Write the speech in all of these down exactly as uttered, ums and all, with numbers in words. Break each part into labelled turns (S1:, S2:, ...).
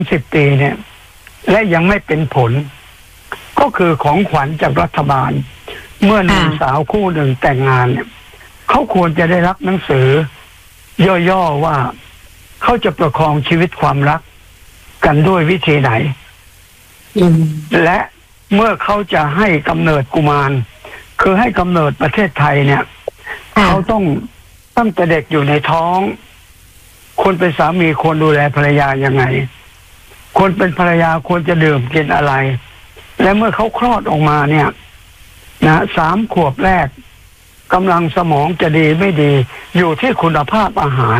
S1: สิบปีเนี่ยและยังไม่เป็นผลก็คือของขวัญจากรัฐบาลเมื่อหนุ่มสาวคู่หนึ่งแต่งงานเนี่ยเขาควรจะได้รับหนังสือย่อๆว่าเขาจะประคองชีวิตความรักกันด้วยวิธีไหนและเมื่อเขาจะให้กำเนิดกุมารคือให้กำเนิดประเทศไทยเนี่ยเขาต้องตั้งแต่เด็กอยู่ในท้องคนเป็นสามีควรดูแลภรรยายังไงคนเป็นภรรยาควรจะดื่มกินอะไรและเมื่อเขาคลอดออกมาเนี่ยนะสามขวบแรกกำลังสมองจะดีไม่ดีอยู่ที่คุณภาพอาหาร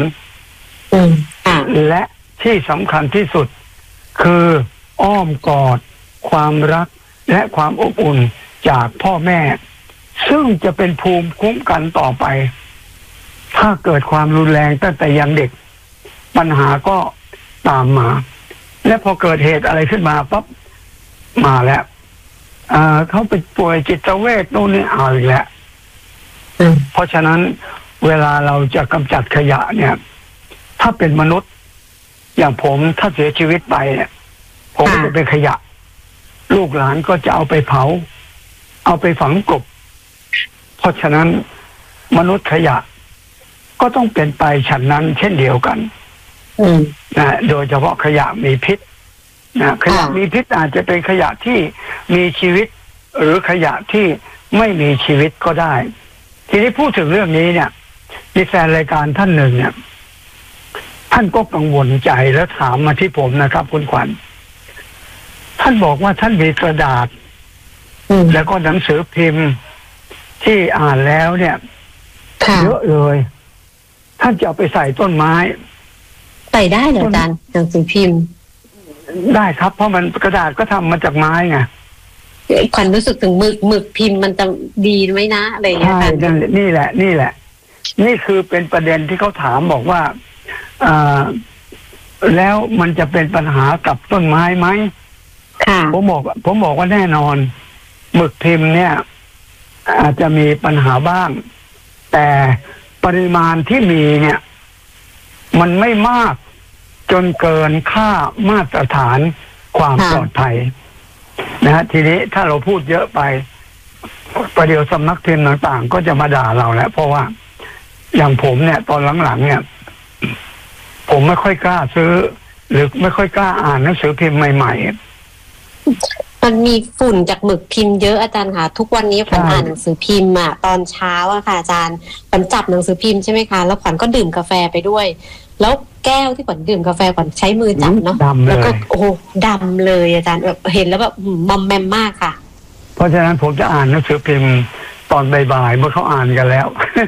S1: และที่สำคัญที่สุดคืออ้อมกอดความรักและความอบอุ่นจากพ่อแม่ซึ่งจะเป็นภูมิคุ้มกันต่อไปถ้าเกิดความรุนแรงตั้งแต่ยังเด็กปัญหาก็ตามมาและพอเกิดเหตุอะไรขึ้นมาปั๊บมาแล้วเขาไปป่วยจิตเวชโน่นนี่เอาอีกแล้วเพราะฉะนั้นเวลาเราจะกำจัดขยะเนี่ยถ้าเป็นมนุษย์อย่างผมถ้าเสียชีวิตไปเนี่ยผมจะเป็นขยะลูกหลานก็จะเอาไปเผาเอาไปฝังกลบเพราะฉะนั้นมนุษย์ขยะก็ต้องเป็นไปฉันนั้นเช่นเดียวกันนะโดยเฉพาะขยะมีพิษนะขยะมีพิษอาจจะเป็นขยะที่มีชีวิตหรือขยะที่ไม่มีชีวิตก็ได้ทีนี้พูดถึงเรื่องนี้เนี่ยมีแฟนรายการท่านหนึ่งเนี่ยท่านก็กังวลใจแล้วถามมาที่ผมนะครับคุณขวัญท่านบอกว่าท่านมีกระดาษแล้วก็หนังสือพิมพ์ที่อ่านแล้วเนี่ยเยอะเลยท่านจะเอาไปใส่ต้นไม้
S2: ใส่ได้เหรออาจารย์หนังสือพิมพ์
S1: ได้ครับเพราะมันกระดาษก็ทำมาจากไม้ไง
S2: ขวัญรู้สึกถึงหมึกหมึกพิมพ์มันจะดีไหมนะอะไรอย่างเงี้ย
S1: ใช่นี่แหละนี่แหละนี่คือเป็นประเด็นที่เขาถามบอกว่าอ่าแล้วมันจะเป็นปัญหากับต้นไม้ไหมผมบอกผมบอกว่าแน่นอนหมึกพิมพ์เนี่ยอาจจะมีปัญหาบ้างแต่ปริมาณที่มีเนี่ยมันไม่มากจนเกินค่ามาตรฐานความปลอดภัยนะฮะทีนี้ถ้าเราพูดเยอะไปประเดี๋ยวสำนักพิมพ์ต่างๆก็จะมาด่าเราแล้วเพราะว่าอย่างผมเนี่ยตอนหลังๆเนี่ยผมไม่ค่อยกล้าซื้อหรือไม่ค่อยกล้าอ่านหนังสือพิมพ์ใหม่ๆ
S2: มันมีฝุ่นจากหมึกพิมพ์เยอะอาจารย์ค่ะทุกวันนี้ขวัญอ่านหนังสือพิมพ์อ่ะตอนเช้าอะค่ะอาจารย์ขวัญจับหนังสือพิมพ์ใช่ไหมคะแล้วขวัญก็ดื่มกาแฟไปด้วยแล้วแก้วที่ขวัญดื่มกาแฟขวัญใช้มือจับเนาะแล้วก็โอ้โหดำเลยอาจารย์แบบเห็นแล้วแบบมอมแมมมากค่ะ
S1: เพราะฉะนั้นผมจะอ่านหนังสือพิมพ์ตอนบ่ายๆเมื่อเขาอ่านกันแล้ว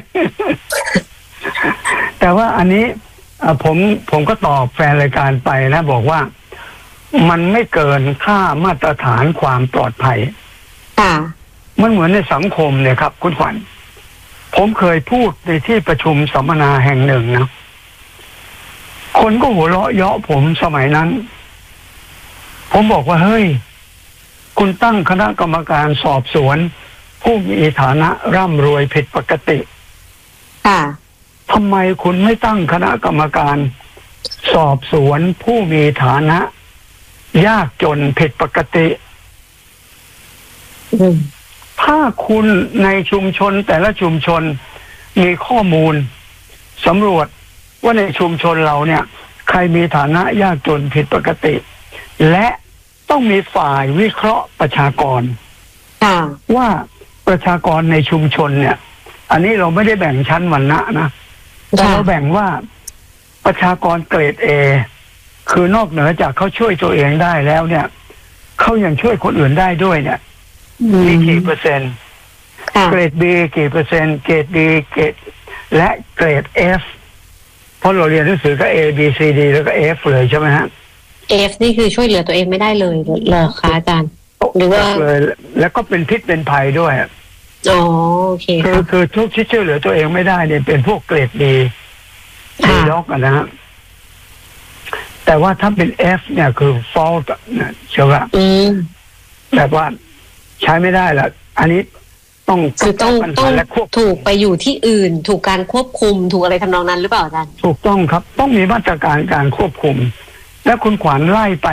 S1: แต่ว่าอันนี้ผมผมก็ตอบแฟนรายการไปนะบอกว่ามันไม่เกินค่ามาตรฐานความปลอดภัยมันเหมือนในสังคมเนี่ยครับคุณขวัญผมเคยพูดในที่ประชุมสัมมนาแห่งหนึ่งนะคนก็หัวเราะเยาะผมสมัยนั้นผมบอกว่าเฮ้ยคุณตั้งคณะกรรมการสอบสวนผู้มีฐานะร่ำรวยผิดปกติทำไมคุณไม่ตั้งคณะกรรมการสอบสวนผู้มีฐานะยากจนผิดปกติถ้าคุณในชุมชนแต่ละชุมชนมีข้อมูลสำรวจว่าในชุมชนเราเนี่ยใครมีฐานะยากจนผิดปกติและต้องมีฝ่ายวิเคราะห์ประชากรว่าประชากรในชุมชนเนี่ยอันนี้เราไม่ได้แบ่งชั้นวรรณะนะแต่เราแบ่งว่าประชากรเกรด A คือนอกเหนือจากเขาช่วยตัวเองได้แล้วเนี่ยเขายังช่วยคนอื่นได้ด้วยเนี่ยมีกี่เปอร์เซ็นต์เกรด B กี่เปอร์เซ็นต์เกรด B เกรดและเกรด F เพราะเราเรียนหนังสือก็ A B C D แล้วก็ F เลยใช่ไหมฮะ
S2: F นี่คือช่วยเหลือตัวเองไม่ได้เลยเหรอคะอาจารย์หรือว่า
S1: เลยแล้วก็เป็นพิษเป็นภัยด้วย
S2: อ๋อโอเค
S1: คือคือทุกที่ช่วยเหลือตัวเองไม่ได้เนี่ยเป็นพวกเกรด D ดีล็อกนะฮะแต่ว่าถ้าเป็น F เนี่ยคือ fault นะใช่ไหมแบบว่าใช้ไม่ได้ละอันนี้ต้อง
S2: คือต้องต้องถูกไปอยู่ที่อื่นถูกการควบคุมถูกอะไรทำนองนั้นหรือเปล่าอาจารย์
S1: ถูกต้องครับต้องมีมาตรการการควบคุมและคุณขวัญไล่ไป